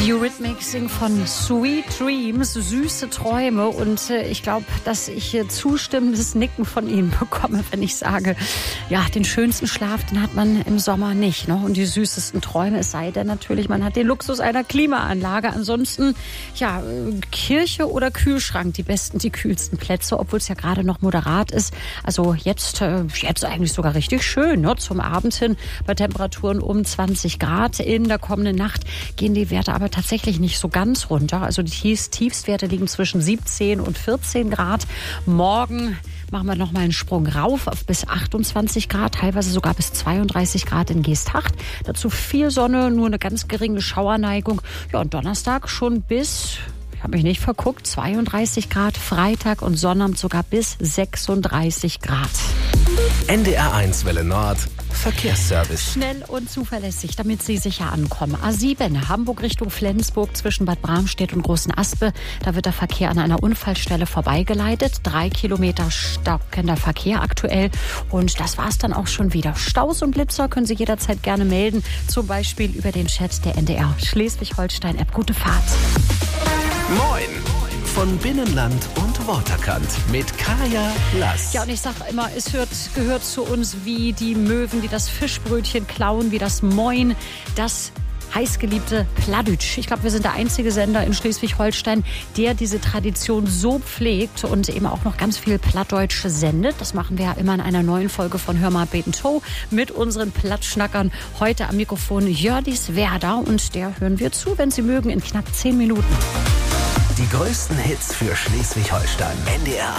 Eurythmics singen von Sweet Dreams, süße Träume. Und ich glaube, dass ich zustimmendes Nicken von Ihnen bekomme, wenn ich sage, ja, den schönsten Schlaf, den hat man im Sommer nicht, ne? Und die süßesten Träume, es sei denn natürlich, man hat den Luxus einer Klimaanlage. Ansonsten, ja, Kirche oder Kühlschrank, die besten, die kühlsten Plätze, obwohl es ja gerade noch moderat ist. Also jetzt eigentlich sogar richtig schön, ne? Zum Abend hin bei Temperaturen um 20 Grad. In der kommenden Nacht gehen die Werte aber tatsächlich nicht so ganz runter. Also die Tiefstwerte liegen zwischen 17 und 14 Grad. Morgen machen wir noch mal einen Sprung rauf auf bis 28 Grad, teilweise sogar bis 32 Grad in Geesthacht. Dazu viel Sonne, nur eine ganz geringe Schauerneigung. Ja, und Donnerstag schon bis, ich habe mich nicht verguckt, 32 Grad. Freitag und Sonnabend sogar bis 36 Grad. NDR1 Welle Nord. Verkehrsservice. Schnell und zuverlässig, damit Sie sicher ankommen. A7, Hamburg Richtung Flensburg zwischen Bad Bramstedt und Großen Aspe. Da wird der Verkehr an einer Unfallstelle vorbeigeleitet. 3 Kilometer stockender Verkehr aktuell. Und das war's dann auch schon wieder. Staus und Blitzer können Sie jederzeit gerne melden. Zum Beispiel über den Chat der NDR Schleswig-Holstein-App. Gute Fahrt. Moin! Von Binnenland und Waterkant mit Kaya Lass. Ja, und ich sage immer, es gehört zu uns wie die Möwen, die das Fischbrötchen klauen, wie das Moin, das heißgeliebte Plattdeutsch. Ich glaube, wir sind der einzige Sender in Schleswig-Holstein, der diese Tradition so pflegt und eben auch noch ganz viel Plattdeutsch sendet. Das machen wir ja immer in einer neuen Folge von Hör mal Beten Toe mit unseren Plattschnackern. Heute am Mikrofon Jördis Werder und der hören wir zu, wenn Sie mögen, in knapp 10 Minuten. Die größten Hits für Schleswig-Holstein. NDR